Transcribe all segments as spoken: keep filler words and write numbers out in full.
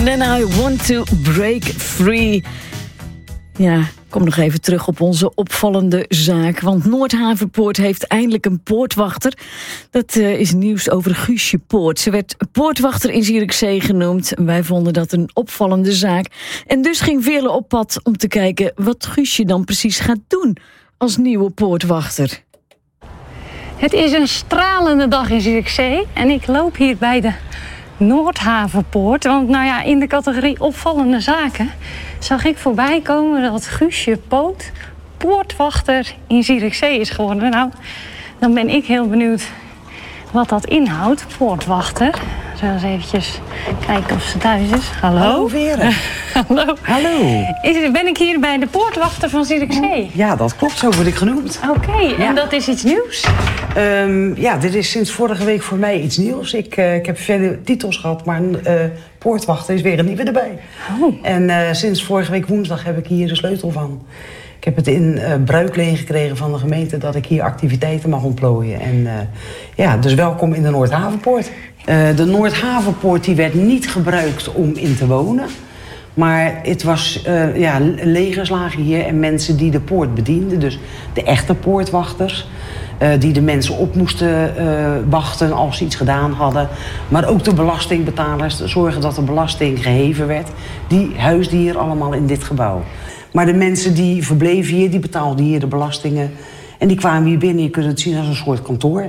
and I Want to Break Free. Ja, kom nog even terug op onze opvallende zaak. Want Noordhavenpoort heeft eindelijk een poortwachter. Dat uh, is nieuws over Guusje Poort. Ze werd poortwachter in Zierikzee genoemd. Wij vonden dat een opvallende zaak. En dus ging Veerle op pad om te kijken wat Guusje dan precies gaat doen als nieuwe poortwachter. Het is een stralende dag in Zierikzee. En ik loop hier bij de Noordhavenpoort. Want nou ja, in de categorie opvallende zaken zag ik voorbij komen dat Guusje Poort poortwachter in Zierikzee is geworden. Nou, dan ben ik heel benieuwd wat dat inhoudt, poortwachter. Ik zal eens eventjes kijken of ze thuis is. Hallo. Hallo Veerle. Hallo. Hallo. Is, ben ik hier bij de poortwachter van Zierikzee? Ja, dat klopt. Zo word ik genoemd. Oké, okay, ja. En dat is iets nieuws? Um, ja, dit is sinds vorige week voor mij iets nieuws. Ik, uh, ik heb vele titels gehad, maar uh, poortwachter is weer een nieuwe erbij. Oh. En uh, sinds vorige week woensdag heb ik hier de sleutel van. Ik heb het in uh, bruikleen gekregen van de gemeente dat ik hier activiteiten mag ontplooien. En uh, ja, dus welkom in de Noordhavenpoort. Uh, de Noordhavenpoort die werd niet gebruikt om in te wonen. Maar het was uh, ja, legerslagen hier en mensen die de poort bedienden. Dus de echte poortwachters. Uh, die de mensen op moesten uh, wachten als ze iets gedaan hadden. Maar ook de belastingbetalers, zorgen dat de belasting geheven werd. Die huisden hier allemaal in dit gebouw. Maar de mensen die verbleven hier, die betaalden hier de belastingen. En die kwamen hier binnen, je kunt het zien als een soort kantoor.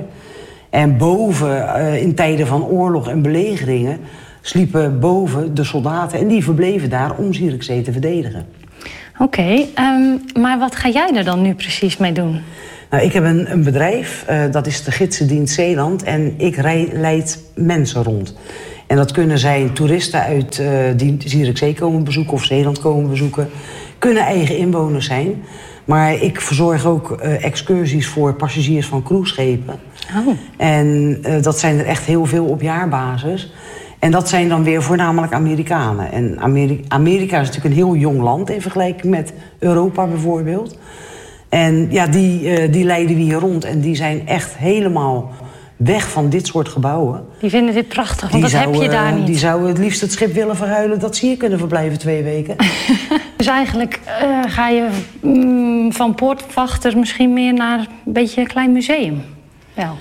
En boven, uh, in tijden van oorlog en belegeringen, sliepen boven de soldaten. En die verbleven daar om Zierikzee te verdedigen. Oké, okay, um, maar wat ga jij er dan nu precies mee doen? Nou, ik heb een, een bedrijf, uh, dat is de Gidsendienst Zeeland. En ik rij, leid mensen rond. En dat kunnen zijn toeristen uit uh, die Zierikzee komen bezoeken of Zeeland komen bezoeken. Kunnen eigen inwoners zijn. Maar ik verzorg ook uh, excursies voor passagiers van cruiseschepen. Oh. En uh, dat zijn er echt heel veel op jaarbasis. En dat zijn dan weer voornamelijk Amerikanen. En Amerika, Amerika is natuurlijk een heel jong land in vergelijking met Europa bijvoorbeeld. En ja, die, uh, die leiden we hier rond. En die zijn echt helemaal weg van dit soort gebouwen. Die vinden dit prachtig, want die dat zou, heb je daar niet. Die zouden het liefst het schip willen verhuilen dat ze hier kunnen verblijven twee weken. Dus eigenlijk uh, ga je mm, van poortwachter misschien meer naar een beetje een klein museum. Wel.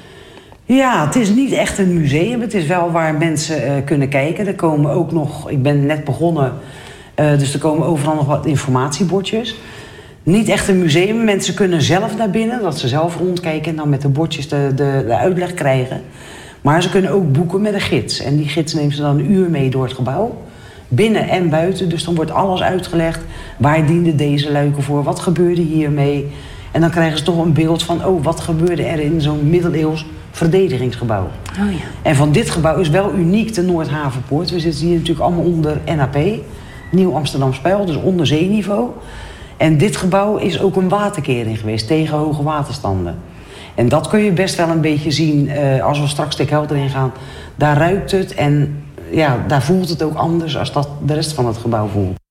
Ja, het is niet echt een museum. Het is wel waar mensen uh, kunnen kijken. Er komen ook nog, ik ben net begonnen, uh, dus er komen overal nog wat informatiebordjes. Niet echt een museum. Mensen kunnen zelf naar binnen, dat ze zelf rondkijken en dan met de bordjes de, de, de uitleg krijgen. Maar ze kunnen ook boeken met een gids. En die gids neemt ze dan een uur mee door het gebouw. Binnen en buiten. Dus dan wordt alles uitgelegd. Waar dienden deze luiken voor? Wat gebeurde hiermee? En dan krijgen ze toch een beeld van, oh, wat gebeurde er in zo'n middeleeuws verdedigingsgebouw. Oh ja. En van dit gebouw is wel uniek de Noordhavenpoort. We zitten hier natuurlijk allemaal onder N A P. Nieuw Amsterdam Spijl, dus onder zeeniveau. En dit gebouw is ook een waterkering geweest tegen hoge waterstanden. En dat kun je best wel een beetje zien uh, als we straks Stikhelder in gaan. Daar ruikt het en ja, daar voelt het ook anders als dat de rest van het gebouw voelt.